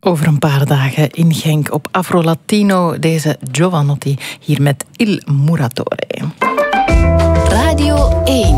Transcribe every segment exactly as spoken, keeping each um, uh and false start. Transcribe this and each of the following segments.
Over een paar dagen in Genk op Afro Latino, deze Giovanotti hier met Il Muratore. Radio één.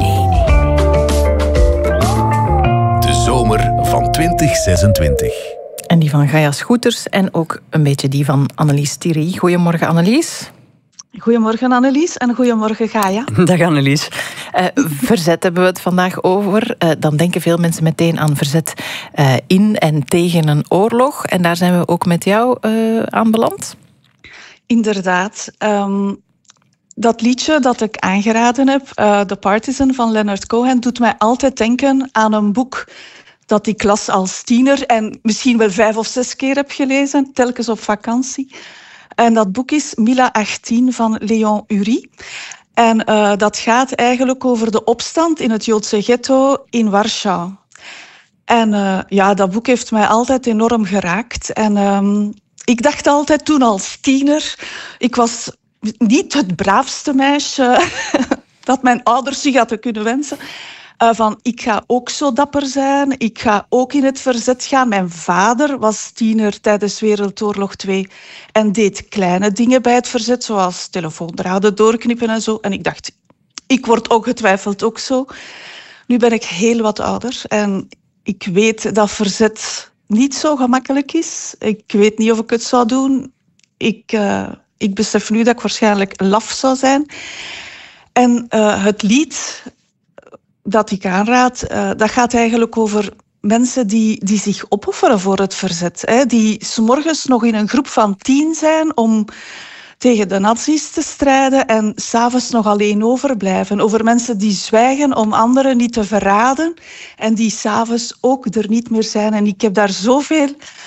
De zomer van twintig zesentwintig. En die van Gaia Scooters en ook een beetje die van Annelies Thierry. Goedemorgen Annelies. Goedemorgen Annelies en goedemorgen Gaia. Dag Annelies. Uh, verzet hebben we het vandaag over. Uh, dan denken veel mensen meteen aan verzet uh, in en tegen een oorlog. En daar zijn we ook met jou uh, aanbeland. Inderdaad. Um, dat liedje dat ik aangeraden heb, uh, The Partisan van Leonard Cohen, doet mij altijd denken aan een boek dat ik las als tiener en misschien wel vijf of zes keer heb gelezen, telkens op vakantie. En dat boek is Mila achttien van Léon Ury. En uh, dat gaat eigenlijk over de opstand in het Joodse ghetto in Warschau. En uh, ja, dat boek heeft mij altijd enorm geraakt. En um, ik dacht altijd toen als tiener, ik was niet het braafste meisje dat mijn ouders zich hadden kunnen wensen. Uh, van, ik ga ook zo dapper zijn, ik ga ook in het verzet gaan. Mijn vader was tiener tijdens Wereldoorlog twee en deed kleine dingen bij het verzet, zoals telefoondraden doorknippen en zo. En ik dacht, ik word ongetwijfeld ook zo. Nu ben ik heel wat ouder en ik weet dat verzet niet zo gemakkelijk is. Ik weet niet of ik het zou doen. Ik, uh, ik besef nu dat ik waarschijnlijk laf zou zijn. En uh, het lied dat ik aanraad, uh, dat gaat eigenlijk over mensen die, die zich opofferen voor het verzet. Hè, die 's morgens nog in een groep van tien zijn om tegen de nazi's te strijden en 's avonds nog alleen overblijven. Over mensen die zwijgen om anderen niet te verraden en die 's avonds ook er niet meer zijn. En ik heb daar zoveel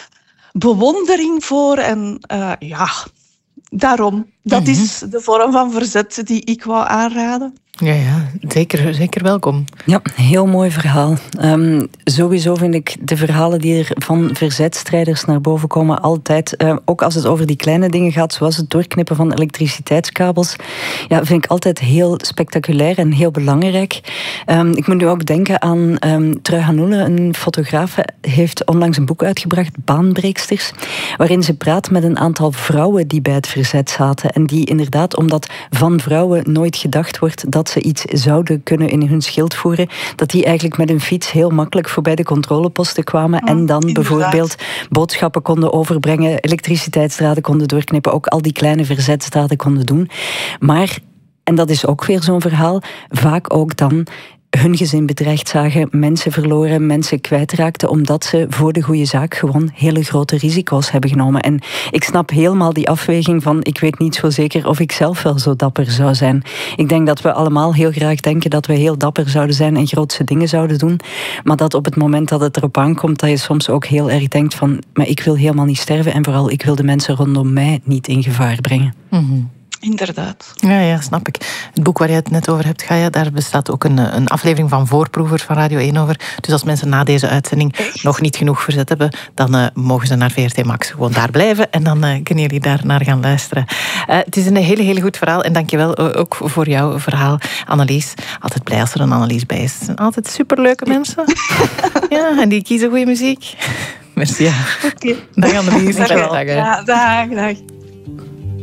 bewondering voor en uh, ja, daarom. Dat mm-hmm. is de vorm van verzet die ik wou aanraden. Ja, ja, zeker, zeker welkom. Ja, heel mooi verhaal. Um, sowieso vind ik de verhalen die er van verzetstrijders naar boven komen altijd, uh, ook als het over die kleine dingen gaat, zoals het doorknippen van elektriciteitskabels, ja, vind ik altijd heel spectaculair en heel belangrijk. Um, ik moet nu ook denken aan um, Trui Hanoele, een fotograaf, heeft onlangs een boek uitgebracht, Baanbreeksters, waarin ze praat met een aantal vrouwen die bij het verzet zaten en die inderdaad, omdat van vrouwen nooit gedacht wordt dat ze iets zouden kunnen in hun schild voeren, dat die eigenlijk met een fiets heel makkelijk voorbij de controleposten kwamen oh, en dan inderdaad. bijvoorbeeld boodschappen konden overbrengen, elektriciteitsdraden konden doorknippen, ook al die kleine verzetstraden konden doen. Maar, en dat is ook weer zo'n verhaal, vaak ook dan hun gezin bedreigd zagen, mensen verloren, mensen kwijtraakten, omdat ze voor de goede zaak gewoon hele grote risico's hebben genomen. En ik snap helemaal die afweging van, ik weet niet zo zeker of ik zelf wel zo dapper zou zijn. Ik denk dat we allemaal heel graag denken dat we heel dapper zouden zijn en grootse dingen zouden doen. Maar dat op het moment dat het erop aankomt, dat je soms ook heel erg denkt van, maar ik wil helemaal niet sterven en vooral, ik wil de mensen rondom mij niet in gevaar brengen. Mm-hmm. Inderdaad. Ja, ja, snap ik. Het boek waar je het net over hebt, Gaia, daar bestaat ook een, een aflevering van Voorproevers van Radio één over. Dus als mensen na deze uitzending Echt? nog niet genoeg verzet hebben, dan uh, mogen ze naar V R T Max gewoon daar blijven en dan uh, kunnen jullie daar naar gaan luisteren. Uh, het is een hele, heel goed verhaal en dankjewel ook voor jouw verhaal, Annelies. Altijd blij als er een Annelies bij is. Het zijn altijd superleuke mensen. Ja, en die kiezen goede muziek. Merci. Ja. Oké. Dag Annelies. Dag, dag. Ja, dag, dag.